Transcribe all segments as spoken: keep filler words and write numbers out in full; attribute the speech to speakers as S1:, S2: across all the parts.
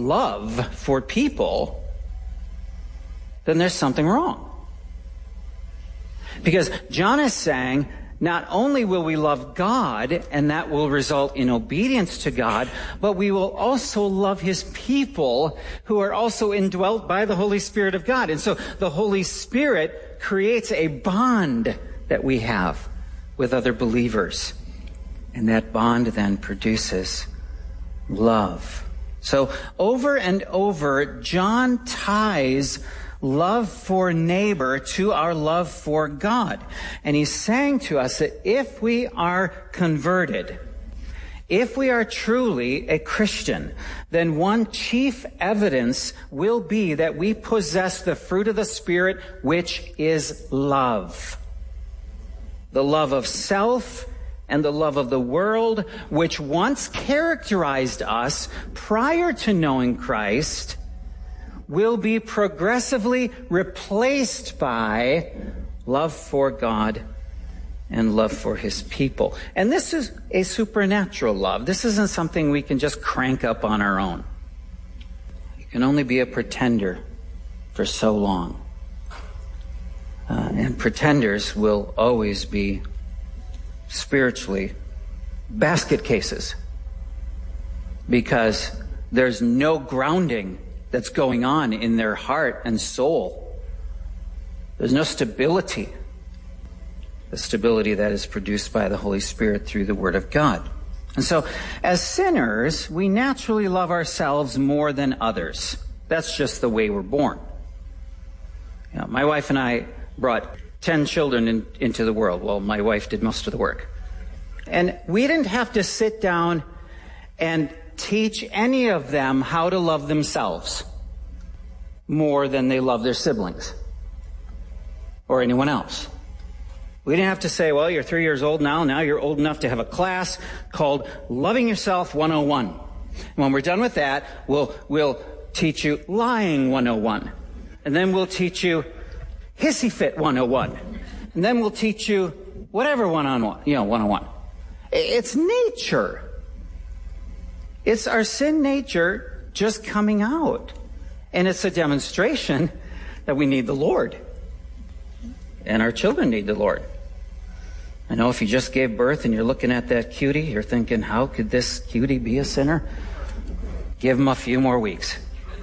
S1: love for people, then there's something wrong. Because John is saying, not only will we love God, and that will result in obedience to God, but we will also love his people who are also indwelt by the Holy Spirit of God. And so the Holy Spirit creates a bond that we have with other believers. And that bond then produces love. So over and over, John ties love for neighbor to our love for God. And he's saying to us that if we are converted, if we are truly a Christian, then one chief evidence will be that we possess the fruit of the Spirit, which is love. The love of self and the love of the world, which once characterized us prior to knowing Christ, will be progressively replaced by love for God and love for his people. And this is a supernatural love. This isn't something we can just crank up on our own. You can only be a pretender for so long. Uh, and pretenders will always be spiritually basket cases, because there's no grounding that's going on in their heart and soul. There's no stability. The stability that is produced by the Holy Spirit through the Word of God. And so, as sinners, we naturally love ourselves more than others. That's just the way we're born. You know, my wife and I brought ten children in, into the world. Well, my wife did most of the work. And we didn't have to sit down and teach any of them how to love themselves more than they love their siblings or anyone else. We didn't have to say, well, you're three years old now. Now you're old enough to have a class called Loving Yourself one oh one. And when we're done with that, we'll, we'll teach you Lying one oh one. And then we'll teach you Hissy Fit one oh one. And then we'll teach you whatever one-on-one, you know, one oh one. It's nature. It's our sin nature just coming out. And it's a demonstration that we need the Lord. And our children need the Lord. I know if you just gave birth and you're looking at that cutie, you're thinking, how could this cutie be a sinner? Give him a few more weeks.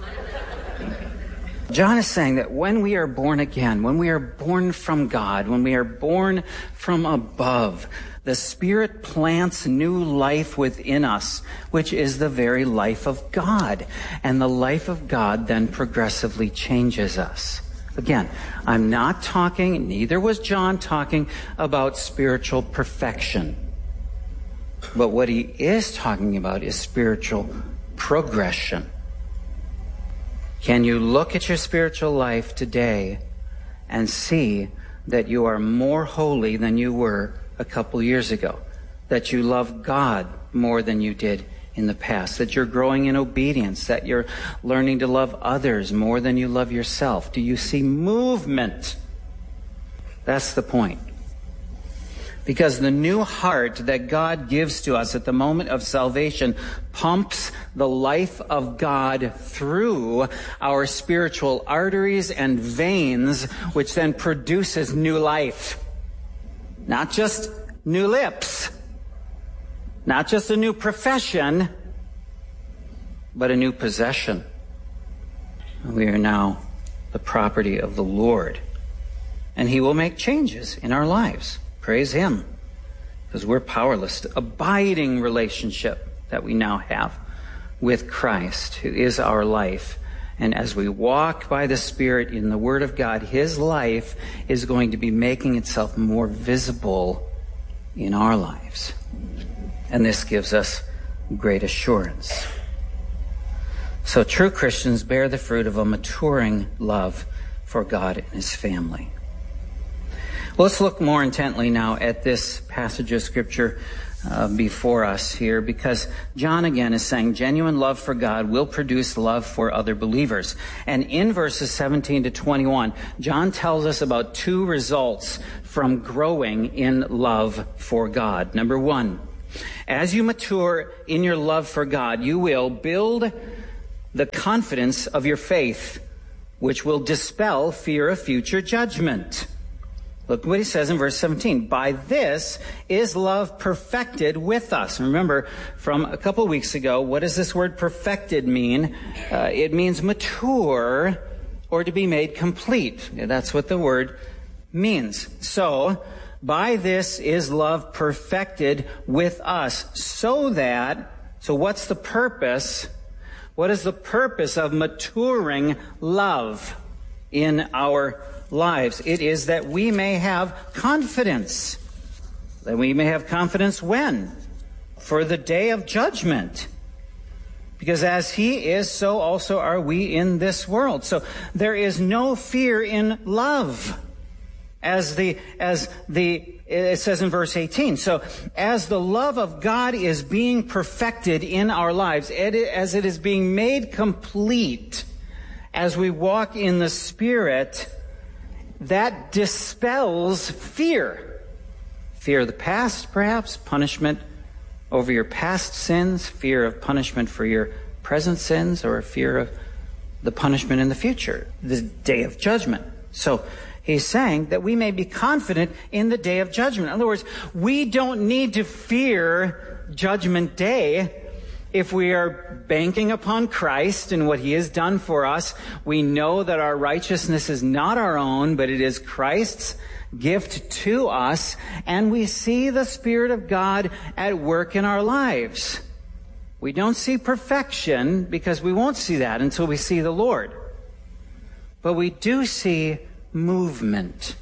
S1: John is saying that when we are born again, when we are born from God, when we are born from above, the Spirit plants new life within us, which is the very life of God. And the life of God then progressively changes us. Again, I'm not talking, neither was John talking about spiritual perfection. But what he is talking about is spiritual progression. Can you look at your spiritual life today and see that you are more holy than you were a couple years ago? That you love God more than you did in the past? That you're growing in obedience? That you're learning to love others more than you love yourself? Do you see movement? That's the point. Because the new heart that God gives to us at the moment of salvation pumps the life of God through our spiritual arteries and veins, which then produces new life. Not just new lips, not just a new profession, but a new possession. We are now the property of the Lord, and He will make changes in our lives. Praise Him, because we're powerless. To abiding relationship that we now have with Christ, who is our life. And as we walk by the Spirit in the Word of God, His life is going to be making itself more visible in our lives. And this gives us great assurance. So true Christians bear the fruit of a maturing love for God and His family. Well, let's look more intently now at this passage of Scripture uh, before us here, because John again is saying genuine love for God will produce love for other believers. And in verses seventeen to twenty-one, John tells us about two results from growing in love for God. Number one, as you mature in your love for God, you will build the confidence of your faith, which will dispel fear of future judgment. Look what he says in verse seventeen. By this is love perfected with us. Remember from a couple weeks ago, what does this word perfected mean? Uh, it means mature or to be made complete. That's what the word means. So, by this is love perfected with us, so that, so what's the purpose? What is the purpose of maturing love in our lives? It is that we may have confidence. That we may have confidence when? For the day of judgment. Because as he is, so also are we in this world. So there is no fear in love. As the, as the, it says in verse eighteen. So as the love of God is being perfected in our lives, as it is being made complete, as we walk in the Spirit, that dispels fear. Fear of the past, perhaps, punishment over your past sins, fear of punishment for your present sins, or fear of the punishment in the future, the day of judgment. So he's saying that we may be confident in the day of judgment. In other words, we don't need to fear Judgment Day if we are banking upon Christ and what he has done for us. We know that our righteousness is not our own, but it is Christ's gift to us, and we see the Spirit of God at work in our lives. We don't see perfection because we won't see that until we see the Lord. But we do see movement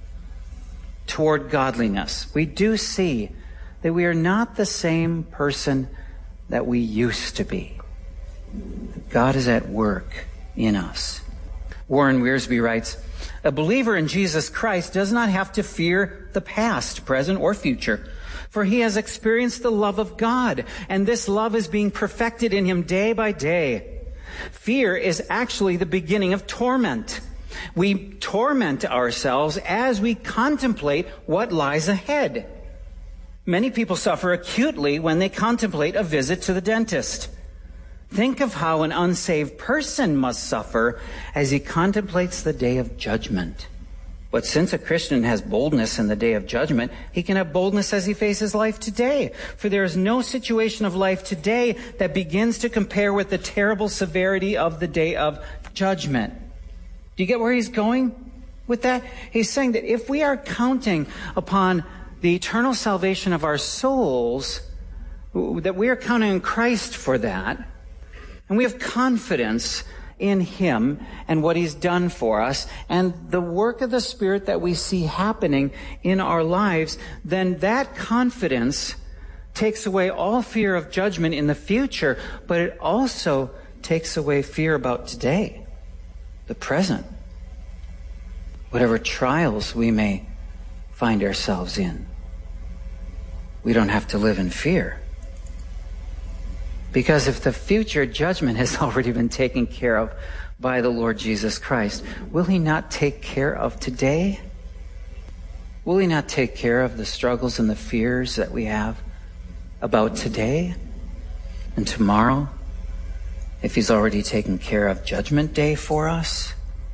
S1: toward godliness. We do see that we are not the same person that we used to be. God is at work in us. Warren Wiersbe writes, a believer in Jesus Christ does not have to fear the past, present, or future, for he has experienced the love of God, and this love is being perfected in him day by day. Fear is actually the beginning of torment. We torment ourselves as we contemplate what lies ahead. Many people suffer acutely when they contemplate a visit to the dentist. Think of how an unsaved person must suffer as he contemplates the day of judgment. But since a Christian has boldness in the day of judgment, he can have boldness as he faces life today. For there is no situation of life today that begins to compare with the terrible severity of the day of judgment. Do you get where he's going with that? He's saying that if we are counting upon the eternal salvation of our souls, that we are counting on Christ for that, and we have confidence in him and what he's done for us and the work of the Spirit that we see happening in our lives, then that confidence takes away all fear of judgment in the future, but it also takes away fear about today, the present, whatever trials we may find ourselves in. We don't have to live in fear. Because if the future judgment has already been taken care of by the Lord Jesus Christ, will he not take care of today? Will he not take care of the struggles and the fears that we have about today and tomorrow, if he's already taken care of Judgment Day for us?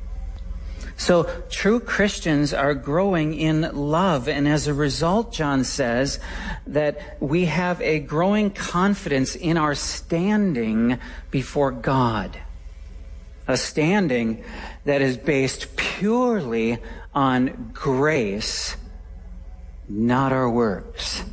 S1: So true Christians are growing in love, and as a result, John says that we have a growing confidence in our standing before God. A standing that is based purely on grace, not our works.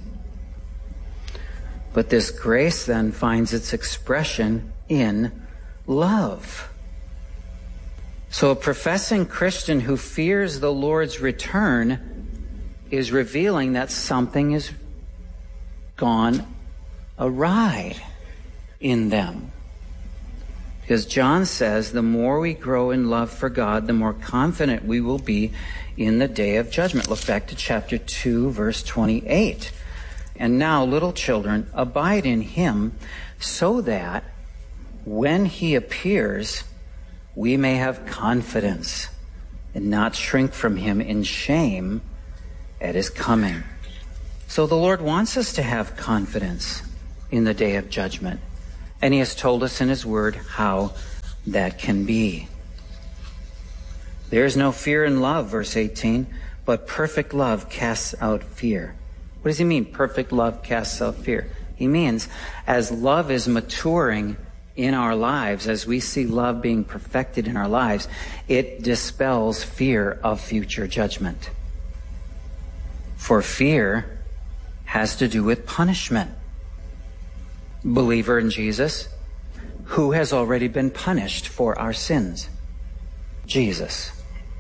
S1: But this grace then finds its expression in love. So a professing Christian who fears the Lord's return is revealing that something is gone awry in them. Because John says the more we grow in love for God, the more confident we will be in the day of judgment. Look back to chapter two, verse twenty-eight. And now, little children, abide in him, so that when he appears, we may have confidence and not shrink from him in shame at his coming. So the Lord wants us to have confidence in the day of judgment. And he has told us in his word how that can be. There is no fear in love, verse eighteen, but perfect love casts out fear. What does he mean, perfect love casts out fear? He means as love is maturing in our lives, as we see love being perfected in our lives, it dispels fear of future judgment. For fear has to do with punishment. Believer in Jesus, who has already been punished for our sins? Jesus.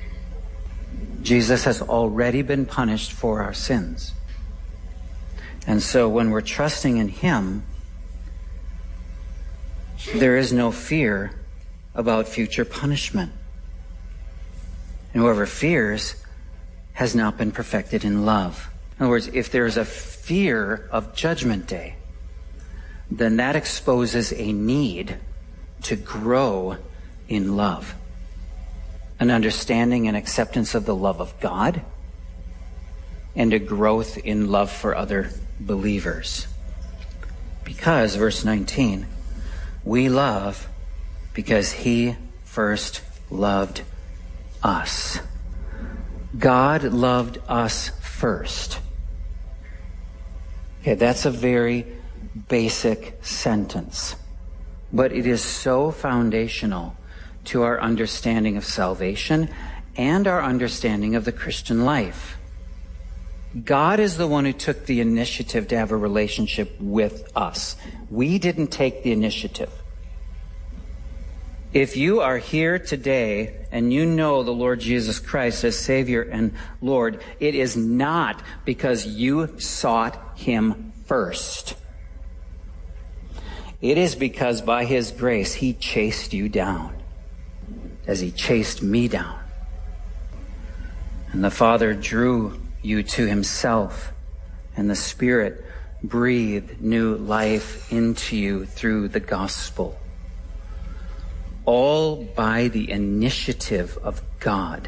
S1: Jesus has already been punished for our sins. And so when we're trusting in him, there is no fear about future punishment. And whoever fears has not been perfected in love. In other words, if there is a fear of Judgment Day, then that exposes a need to grow in love. An understanding and acceptance of the love of God, and a growth in love for other believers. Because, verse nineteen, we love because he first loved us. God loved us first. Okay, that's a very basic sentence, but it is so foundational to our understanding of salvation and our understanding of the Christian life. God is the one who took the initiative to have a relationship with us. We didn't take the initiative. If you are here today and you know the Lord Jesus Christ as Savior and Lord, it is not because you sought him first. It is because by his grace he chased you down, as he chased me down. And the Father drew you to himself, and the Spirit breathed new life into you through the gospel. All by the initiative of God.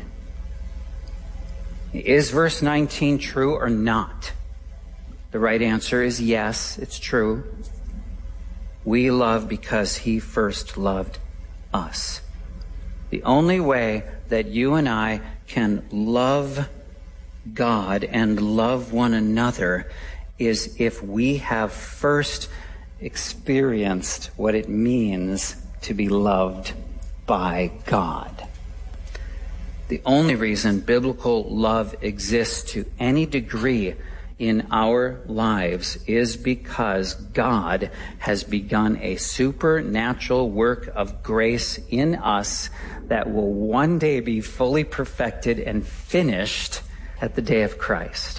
S1: Is verse nineteen true or not? The right answer is yes, it's true. We love because he first loved us. The only way that you and I can love God and love one another is if we have first experienced what it means to be loved by God. The only reason biblical love exists to any degree in our lives is because God has begun a supernatural work of grace in us that will one day be fully perfected and finished at the day of Christ.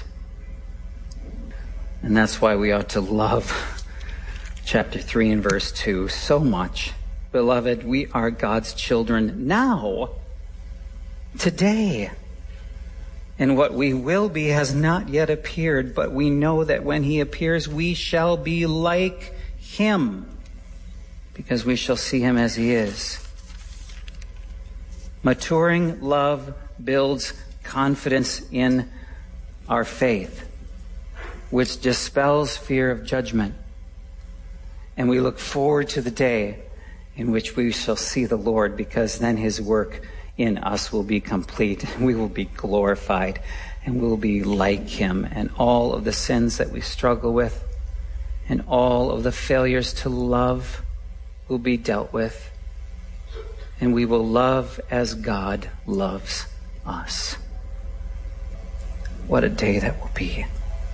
S1: And that's why we ought to love chapter three and verse two so much. Beloved, we are God's children now, today. And what we will be has not yet appeared, but we know that when he appears, we shall be like him, because we shall see him as he is. Maturing love builds confidence in our faith, which dispels fear of judgment. And we look forward to the day in which we shall see the Lord, because then his work in us will be complete. We will be glorified, and we'll be like him. And all of the sins that we struggle with, and all of the failures to love will be dealt with. And we will love as God loves us. What a day that will be.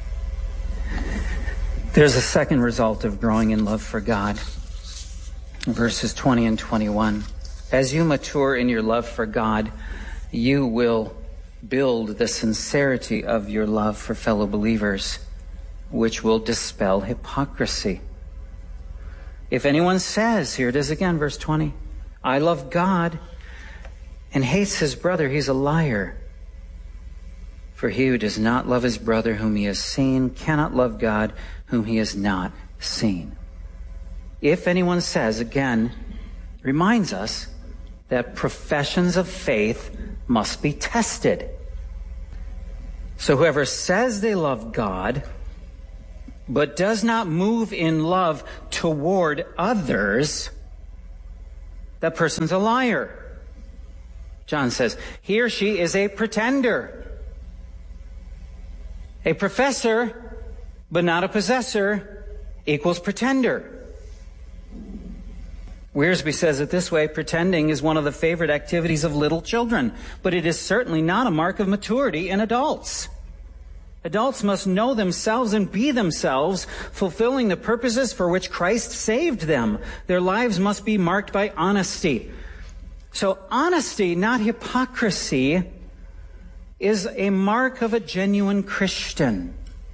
S1: There's a second result of growing in love for God. Verses twenty and twenty-one. As you mature in your love for God, you will build the sincerity of your love for fellow believers, which will dispel hypocrisy. If anyone says, here it is again, verse twenty, I love God, and hates his brother, he's a liar. For he who does not love his brother whom he has seen cannot love God whom he has not seen. If anyone says, again, reminds us that professions of faith must be tested. So whoever says they love God but does not move in love toward others, that person's a liar. John says, he or she is a pretender. A professor, but not a possessor, equals pretender. Wiersbe says it this way: pretending is one of the favorite activities of little children, but it is certainly not a mark of maturity in adults. Adults must know themselves and be themselves, fulfilling the purposes for which Christ saved them. Their lives must be marked by honesty. So honesty, not hypocrisy, is a mark of a genuine Christian.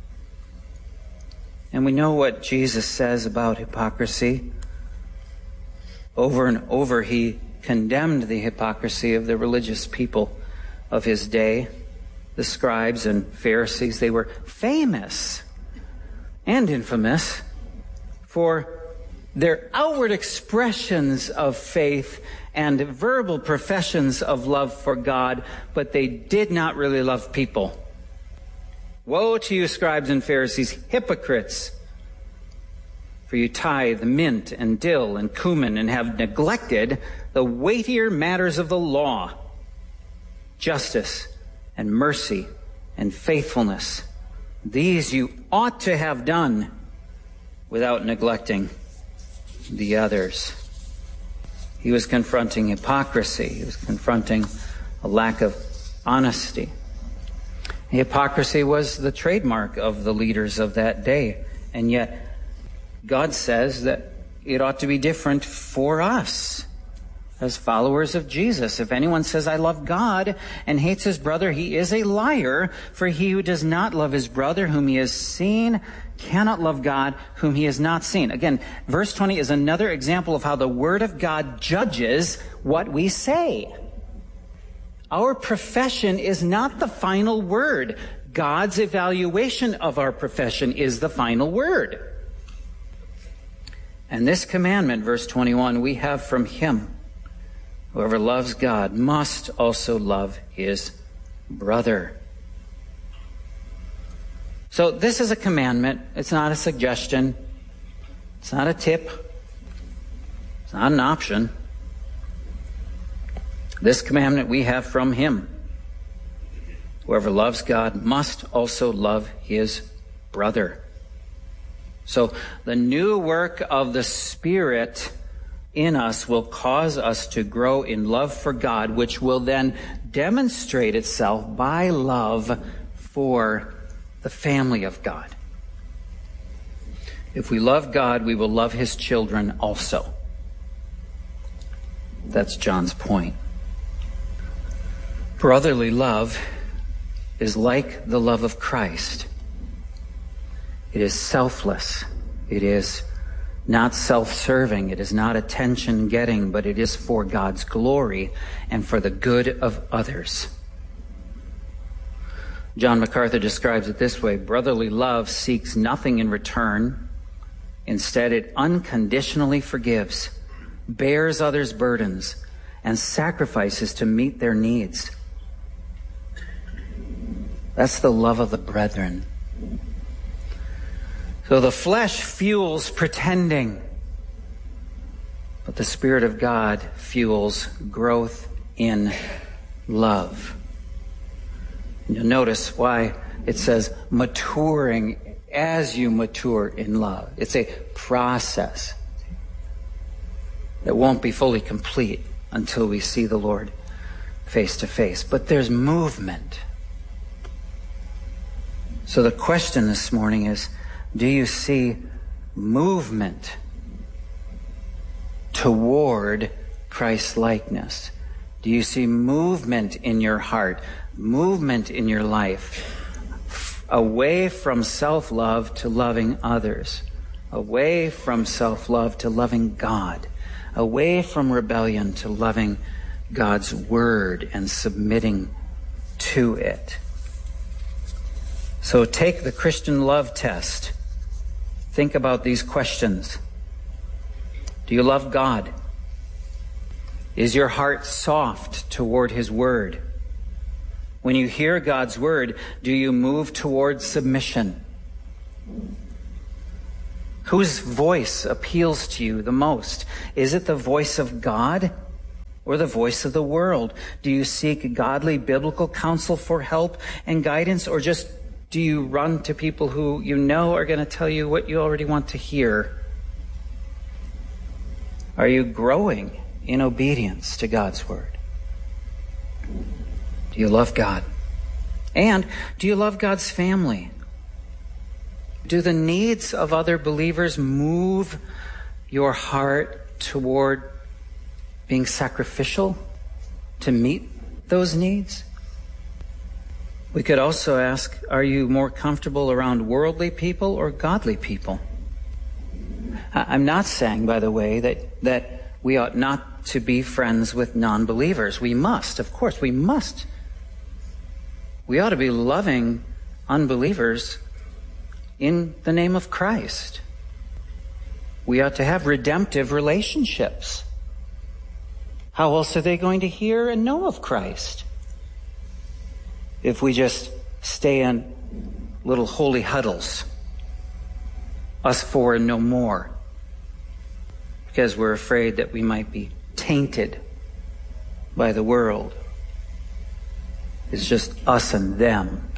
S1: And we know what Jesus says about hypocrisy. Over and over he condemned the hypocrisy of the religious people of his day. The scribes and Pharisees, they were famous and infamous for their outward expressions of faith and verbal professions of love for God, but they did not really love people. Woe to you, scribes and Pharisees, hypocrites! For you tithe mint and dill and cumin and have neglected the weightier matters of the law, justice and mercy and faithfulness. These you ought to have done without neglecting the others. He was confronting hypocrisy. He was confronting a lack of honesty. Hypocrisy was the trademark of the leaders of that day. And yet, God says that it ought to be different for us as followers of Jesus. If anyone says, I love God, and hates his brother, he is a liar. For he who does not love his brother whom he has seen cannot love God whom he has not seen. Again, verse twenty is another example of how the Word of God judges what we say. Our profession is not the final word. God's evaluation of our profession is the final word. And this commandment, verse twenty-one, we have from him. Whoever loves God must also love his brother. So this is a commandment. It's not a suggestion. It's not a tip. It's not an option. This commandment we have from him. Whoever loves God must also love his brother. So the new work of the Spirit in us will cause us to grow in love for God, which will then demonstrate itself by love for the family of God. If we love God, we will love his children also. That's John's point. Brotherly love is like the love of Christ. It is selfless. It is not self-serving. It is not attention-getting, but it is for God's glory and for the good of others. John MacArthur describes it this way: brotherly love seeks nothing in return. Instead, it unconditionally forgives, bears others' burdens, and sacrifices to meet their needs. That's the love of the brethren. So the flesh fuels pretending, but the Spirit of God fuels growth in love. You'll notice why it says maturing as you mature in love. It's a process that won't be fully complete until we see the Lord face to face. But there's movement. So the question this morning is, do you see movement toward Christ's likeness? Do you see movement in your heart, movement in your life, away from self-love to loving others, away from self-love to loving God, away from rebellion to loving God's word and submitting to it? So take the Christian love test. Think about these questions. Do you love God? Is your heart soft toward his word? When you hear God's word, do you move toward submission? Whose voice appeals to you the most? Is it the voice of God or the voice of the world? Do you seek godly biblical counsel for help and guidance, or just do you run to people who you know are going to tell you what you already want to hear? Are you growing in obedience to God's word? Do you love God? And do you love God's family? Do the needs of other believers move your heart toward being sacrificial to meet those needs? We could also ask, are you more comfortable around worldly people or godly people? I'm not saying, by the way, that, that we ought not to be friends with non-believers. We must, of course, we must. We ought to be loving unbelievers in the name of Christ. We ought to have redemptive relationships. How else are they going to hear and know of Christ if we just stay in little holy huddles, us four and no more, because we're afraid that we might be tainted by the world? It's just us and them.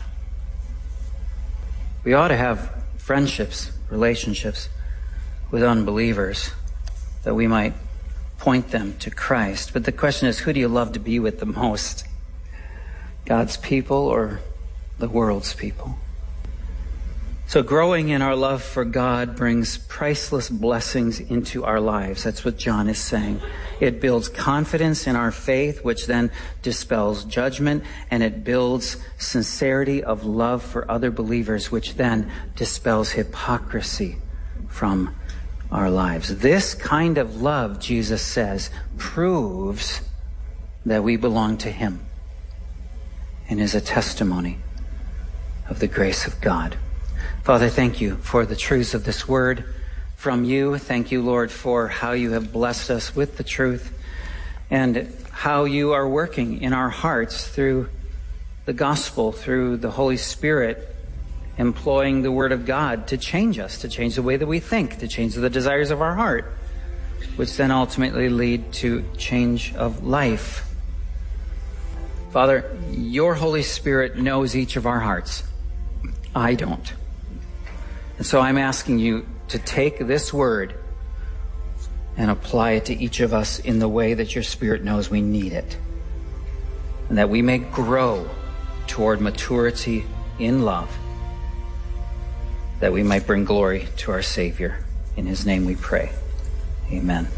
S1: We ought to have friendships, relationships with unbelievers that we might point them to Christ. But the question is, who do you love to be with the most? God's people or the world's people? So growing in our love for God brings priceless blessings into our lives. That's what John is saying. It builds confidence in our faith, which then dispels judgment, and it builds sincerity of love for other believers, which then dispels hypocrisy from our lives. This kind of love, Jesus says, proves that we belong to him and is a testimony of the grace of God. Father, thank you for the truths of this word from you. Thank you, Lord, for how you have blessed us with the truth and how you are working in our hearts through the gospel, through the Holy Spirit, employing the word of God to change us, to change the way that we think, to change the desires of our heart, which then ultimately lead to change of life. Father, your Holy Spirit knows each of our hearts. I don't. And so I'm asking you to take this word and apply it to each of us in the way that your Spirit knows we need it, and that we may grow toward maturity in love, that we might bring glory to our Savior. In his name we pray. Amen.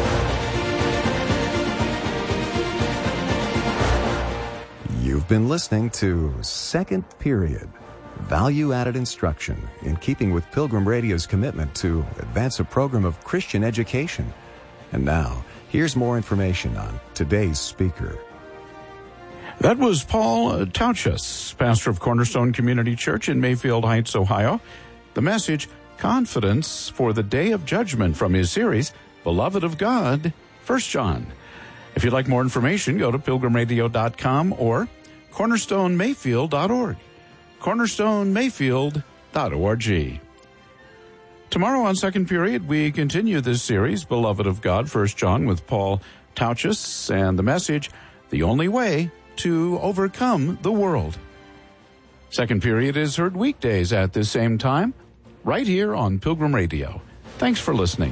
S2: You've been listening to Second Period, value-added instruction in keeping with Pilgrim Radio's commitment to advance a program of Christian education. And now, here's more information on today's speaker.
S3: That was Paul Tauchus, pastor of Cornerstone Community Church in Mayfield Heights, Ohio. The message, Confidence for the Day of Judgment, from his series, Beloved of God, First John. If you'd like more information, go to pilgrim radio dot com or cornerstone mayfield dot org. cornerstone mayfield dot org. Tomorrow on Second Period, we continue this series, Beloved of God, First John, with Paul Tauchus, and the message, The Only Way to Overcome the World. Second Period is heard weekdays at this same time, right here on Pilgrim Radio. Thanks for listening.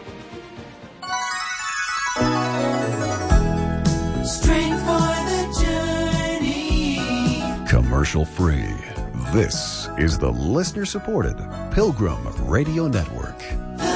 S4: Strength for the journey.
S2: Commercial free. This is the listener-supported Pilgrim Radio Network.